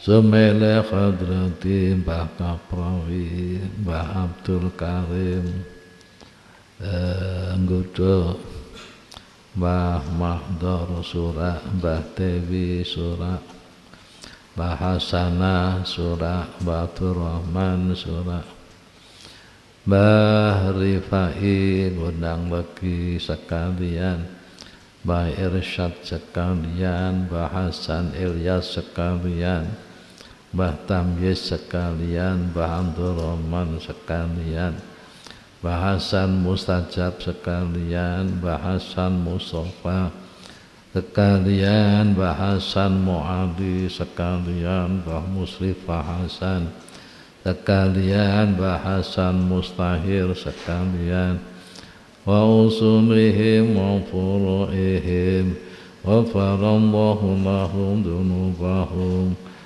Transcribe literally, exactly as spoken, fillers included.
Sumele Khadrati Mbah Kaprawi Mbah Abdul Karim eh, Nggodha Mbah Mahdhar Surak Mbah Dewi Surak Mbah Hasanah Surak Mbah Abdurrahman Surak Mbah Rifai ngundang bagi sekalian, Mbah Irsyad sekalian, Mbah Hasan Ilyas sekalian, Mbah Tamyiz sekalian, Mbah Abdurrahman sekalian, Mbah Hasan Mustajab sekalian, Mbah Hasan Mustafa sekalian, Mbah Hasan Mu'adi sekalian, Mbah Musrifah Hasan sekalian, Mbah Hasan Mustahir sekalian, wa usulihim wa furu'ihim wa farallahu lahum dunubahum